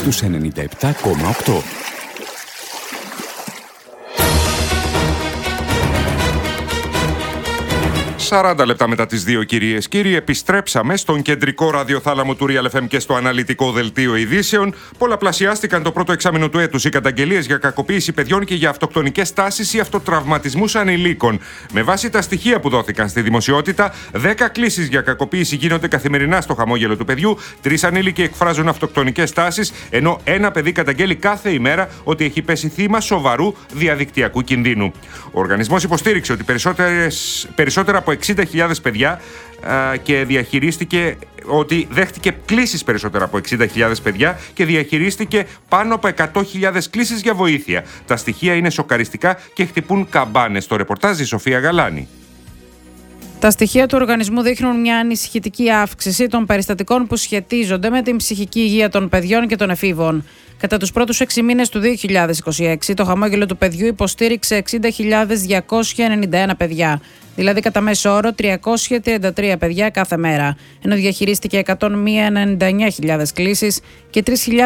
στους 97,8. «40 λεπτά μετά τις 2, κυρίες και κύριοι, επιστρέψαμε στον κεντρικό ραδιοθάλαμο του Real FM και στο αναλυτικό δελτίο ειδήσεων. Πολλαπλασιάστηκαν το πρώτο εξάμηνο του έτους οι καταγγελίες για κακοποίηση παιδιών και για αυτοκτονικές τάσεις ή αυτοτραυματισμούς ανηλίκων. Με βάση τα στοιχεία που δόθηκαν στη δημοσιότητα, 10 κλήσεις για κακοποίηση γίνονται καθημερινά στο χαμόγελο του παιδιού, 3 ανήλικοι εκφράζουν αυτοκτονικές τάσεις, ενώ ένα παιδί καταγγέλει κάθε ημέρα ότι έχει πέσει θύμα σοβαρού διαδικτυακού κινδύνου. Ο οργανισμός υποστήριξε ότι περισσότερα από 60.000 παιδιά και διαχειρίστηκε ότι δέχτηκε κλήσεις περισσότερα από 60.000 παιδιά και διαχειρίστηκε πάνω από 100.000 κλήσεις για βοήθεια. Τα στοιχεία είναι σοκαριστικά και χτυπούν καμπάνες. Στο ρεπορτάζ η Σοφία Γαλάνη. Τα στοιχεία του οργανισμού δείχνουν μια ανησυχητική αύξηση των περιστατικών που σχετίζονται με την ψυχική υγεία των παιδιών και των εφήβων. Κατά τους πρώτους 6 μήνες του 2026, το χαμόγελο του παιδιού υποστήριξε 60.291 παιδιά, δηλαδή κατά μέσο όρο 333 παιδιά κάθε μέρα, ενώ διαχειρίστηκε 199.000 κλήσεις και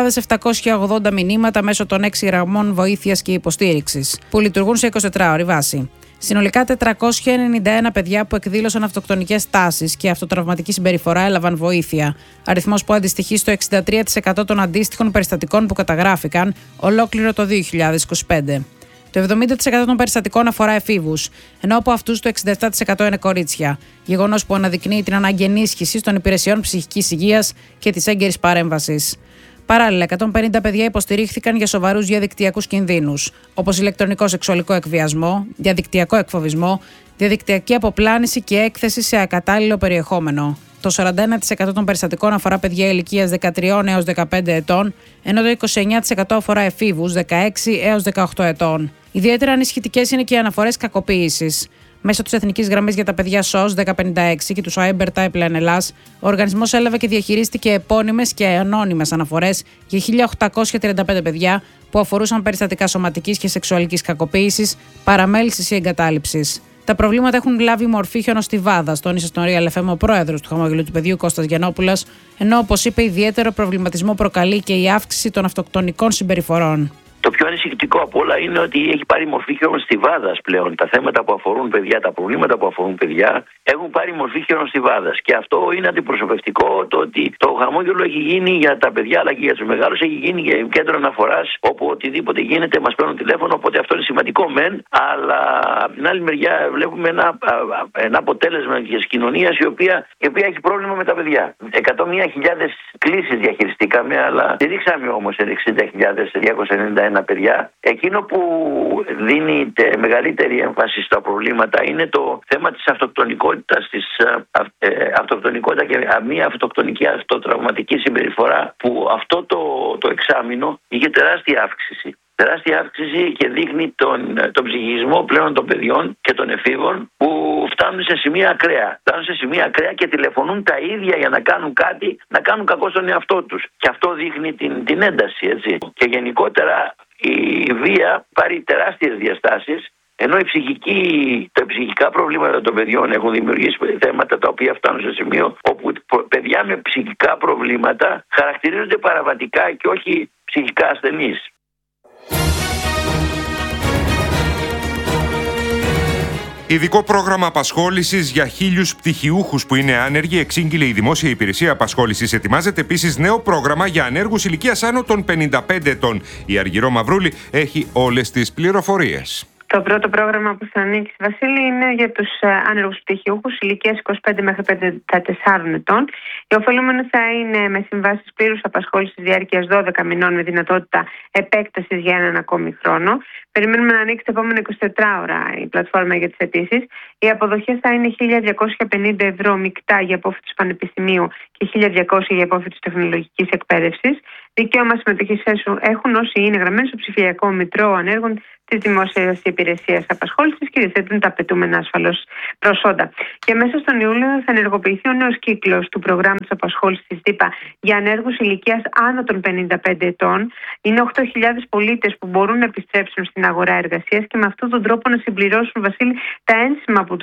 3.780 μηνύματα μέσω των 6 γραμμών βοήθειας και υποστήριξης, που λειτουργούν σε 24ωρη βάση. Συνολικά 491 παιδιά που εκδήλωσαν αυτοκτονικές τάσεις και αυτοτραυματική συμπεριφορά έλαβαν βοήθεια, αριθμός που αντιστοιχεί στο 63% των αντίστοιχων περιστατικών που καταγράφηκαν ολόκληρο το 2025. Το 70% των περιστατικών αφορά εφήβους, ενώ από αυτούς το 67% είναι κορίτσια, γεγονός που αναδεικνύει την ανάγκη ενίσχυσης των υπηρεσιών ψυχικής υγείας και της έγκαιρης παρέμβασης. Παράλληλα, 150 παιδιά υποστηρίχθηκαν για σοβαρούς διαδικτυακούς κινδύνους, όπως ηλεκτρονικό σεξουαλικό εκβιασμό, διαδικτυακό εκφοβισμό, διαδικτυακή αποπλάνηση και έκθεση σε ακατάλληλο περιεχόμενο. Το 41% των περιστατικών αφορά παιδιά ηλικίας 13 έως 15 ετών, ενώ το 29% αφορά εφήβους 16 έως 18 ετών. Ιδιαίτερα ανησυχητικές είναι και οι αναφορές κακοποίησης. Μέσω της Εθνικής Γραμμής για τα Παιδιά SOS 1056 και του Cyber Typeline Ελλάς, ο οργανισμός έλαβε και διαχειρίστηκε επώνυμες και ανώνυμες αναφορές για 1.835 παιδιά που αφορούσαν περιστατικά σωματικής και σεξουαλικής κακοποίησης, παραμέλησης ή εγκατάλειψης. Τα προβλήματα έχουν λάβει μορφή χιονοστιβάδας, τόνισε στον Real FM ο πρόεδρος του χαμόγελου του παιδιού Κώστας Γιαννόπουλος, ενώ όπως είπε, ιδιαίτερο προβληματισμό προκαλεί και η αύξηση των αυτοκτονικών συμπεριφορών. Το πιο ανησυχητικό από όλα είναι ότι έχει πάρει μορφή χιονοστιβάδας πλέον. Τα θέματα που αφορούν παιδιά, τα προβλήματα που αφορούν παιδιά έχουν πάρει μορφή χιονοστιβάδας. Και αυτό είναι αντιπροσωπευτικό, το ότι το χαμόγελο έχει γίνει για τα παιδιά αλλά και για τους μεγάλους, έχει γίνει και κέντρο αναφοράς, όπου οτιδήποτε γίνεται μας παίρνουν τηλέφωνο. Οπότε αυτό είναι σημαντικό μεν, αλλά από την άλλη μεριά βλέπουμε ένα αποτέλεσμα της κοινωνίας η οποία έχει πρόβλημα με τα παιδιά. 101.000 κλήσεις διαχειριστήκαμε, αλλά στηρίξαμε όμως 60.291 παιδιά. Εκείνο που δίνει μεγαλύτερη έμφαση στα προβλήματα είναι το θέμα της αυτοκτονικότητας, αυτοκτονικότητα και μία αυτοκτονική αυτοτραυματική συμπεριφορά, που αυτό το εξάμηνο είχε τεράστια αύξηση. Τεράστια αύξηση και δείχνει τον ψυχισμό πλέον των παιδιών και των εφήβων που φτάνουν σε σημεία ακραία. Φτάνουν σε σημεία ακραία και τηλεφωνούν τα ίδια για να κάνουν κάτι, να κάνουν κακό στον εαυτό τους. Και αυτό δείχνει την ένταση, έτσι. Και γενικότερα η βία πάρει τεράστιες διαστάσεις, ενώ τα ψυχικά προβλήματα των παιδιών έχουν δημιουργήσει θέματα τα οποία φτάνουν σε σημείο όπου παιδιά με ψυχικά προβλήματα χαρακτηρίζονται παραβατικά και όχι ψυχικά ασθενείς. Ειδικό πρόγραμμα απασχόλησης για 1.000 πτυχιούχους που είναι άνεργοι εξήγηλε η Δημόσια Υπηρεσία Απασχόλησης. Ετοιμάζεται επίσης νέο πρόγραμμα για ανέργους ηλικίας άνω των 55 ετών. Η Αργυρό Μαυρούλη έχει όλες τις πληροφορίες. Το πρώτο πρόγραμμα που θα ανοίξει, Βασίλη, είναι για τους άνεργους πτυχιούχους ηλικίας 25 μέχρι 54 ετών. Οι ωφελούμενοι θα είναι με συμβάσεις πλήρους απασχόλησης διάρκειας 12 μηνών με δυνατότητα επέκτασης για έναν ακόμη χρόνο. Περιμένουμε να ανοίξει τα επόμενα 24 ώρα η πλατφόρμα για τις αιτήσεις. Οι αποδοχές θα είναι 1.250 ευρώ μεικτά για απόφοιτους πανεπιστημίου και 1.200 για απόφοιτους τεχνολογικής εκπαίδευσης. Δικαίωμα συμμετοχής έχουν όσοι είναι γραμμένοι στο ψηφιακό μητρό ανέργων της Δημόσιας Υπηρεσίας Απασχόλησης και διαθέτουν τα απαιτούμενα ασφαλώς προσόντα. Και μέσα στον Ιούλιο θα ενεργοποιηθεί ο νέος κύκλος του προγράμματος απασχόλησης ΔΥΠΑ για ανέργους ηλικίας άνω των 55 ετών. Είναι 8.000 πολίτες που μπορούν να επιστρέψουν στην αγορά εργασίας και με αυτόν τον τρόπο να συμπληρώσουν, Βασίλη, τα ένσημα που τους